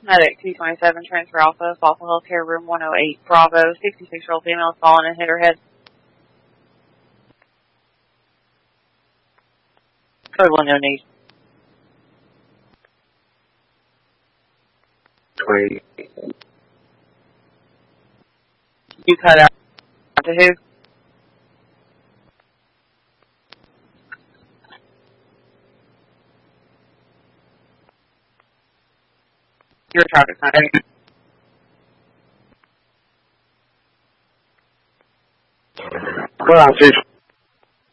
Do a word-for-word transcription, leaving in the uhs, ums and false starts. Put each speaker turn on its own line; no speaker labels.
Medic two twenty-seven, transfer Alpha, Fossil Healthcare, room one oh eight, Bravo, sixty-six-year-old female has fallen and hit her head. Code one, no need.
twenty.
You cut out to who? Your traffic sign.
Well, I'm just